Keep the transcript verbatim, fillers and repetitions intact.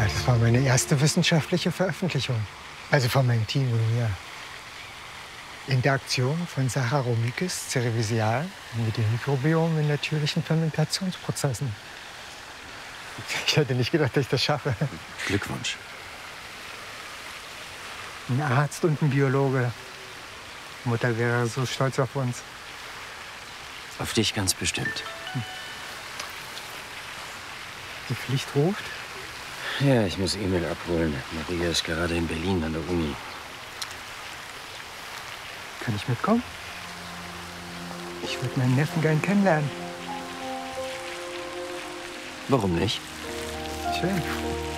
das war meine erste wissenschaftliche Veröffentlichung. Also von meinem Team und mir. Interaktion von Saccharomyces cerevisial mit dem Mikrobiom in natürlichen Fermentationsprozessen. Ich hätte nicht gedacht, dass ich das schaffe. Glückwunsch. Ein Arzt und ein Biologe. Mutter wäre so stolz auf uns. Auf dich ganz bestimmt. Die Pflicht ruft. Ja, ich muss Emil abholen. Maria ist gerade in Berlin an der Uni. Kann ich mitkommen? Ich würde meinen Neffen gern kennenlernen. Warum nicht? Schön.